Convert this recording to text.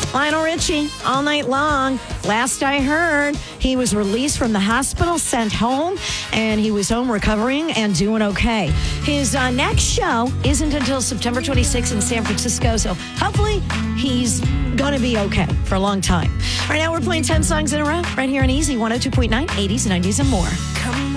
Lionel Richie, all night long. Last I heard, he was released from the hospital, sent home, and he was home recovering and doing okay. His next show isn't until September 26th in San Francisco, so hopefully he's going to be okay for a long time. Right now, we're playing 10 songs in a row right here on Easy 102.9, 80s, 90s, and more.